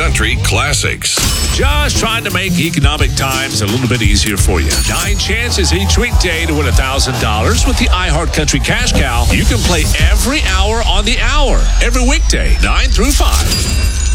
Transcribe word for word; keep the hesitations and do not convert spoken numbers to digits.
Country Classics. Just trying to make economic times a little bit easier for you. Nine chances each weekday to win one thousand dollars with the iHeart Country Cash Cow. You can play every hour on the hour, every weekday, nine through five.